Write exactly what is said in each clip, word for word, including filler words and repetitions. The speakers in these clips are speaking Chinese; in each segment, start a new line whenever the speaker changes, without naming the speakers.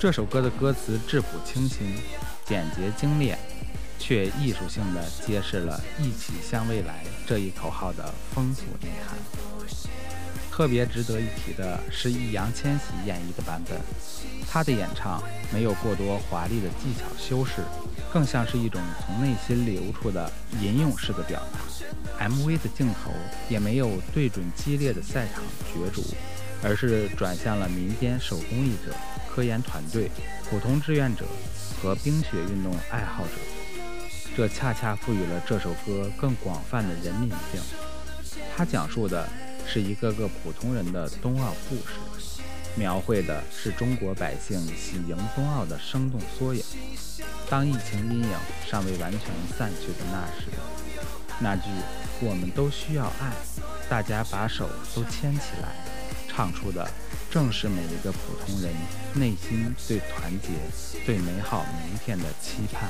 这首歌的歌词质朴清新，简洁精炼，却艺术性地揭示了一起向未来这一口号的丰富内涵。特别值得一提的是易烊千玺演绎的版本，他的演唱没有过多华丽的技巧修饰，更像是一种从内心流出的吟咏式的表达。M V 的镜头也没有对准激烈的赛场角逐，而是转向了民间手工艺者、科研团队、普通志愿者和冰雪运动爱好者，这恰恰赋予了这首歌更广泛的人民性。它讲述的是一个个普通人的冬奥故事，描绘的是中国百姓喜迎冬奥的生动缩影。当疫情阴影尚未完全散去的那时，那句我们都需要爱，大家把手都牵起来，唱出的正是每一个普通人内心对团结、对美好明天的期盼。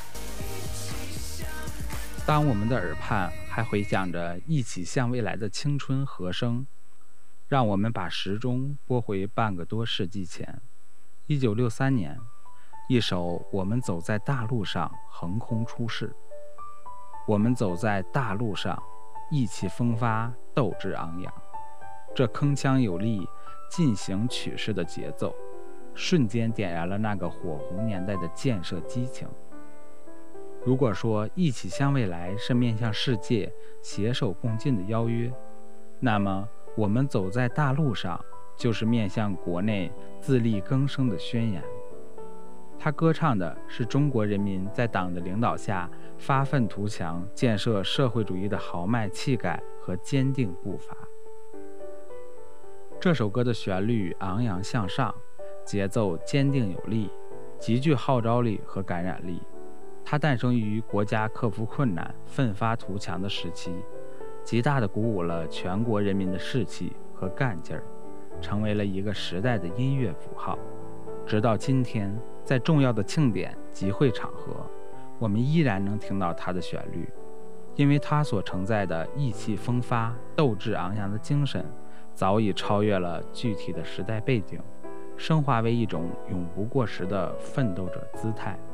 当我们的耳畔还回响着一起向未来的青春和声，让我们把时钟拨回半个多世纪前，一九六三年，一首《我们走在大路上》横空出世。我们走在大路上，意气风发，斗志昂扬。这铿锵有力、进行曲式的节奏，瞬间点燃了那个火红年代的建设激情。如果说一起向未来是面向世界携手共进的邀约，那么我们走在大路上就是面向国内自力更生的宣言。他歌唱的是中国人民在党的领导下发愤图强、建设社会主义的豪迈气概和坚定步伐。这首歌的旋律昂扬向上，节奏坚定有力，极具号召力和感染力。它诞生于国家克服困难、奋发图强的时期，极大地鼓舞了全国人民的士气和干劲儿，成为了一个时代的音乐符号。直到今天，在重要的庆典、集会场合，我们依然能听到它的旋律，因为它所承载的意气风发、斗志昂扬的精神，早已超越了具体的时代背景，升华为一种永不过时的奋斗者姿态。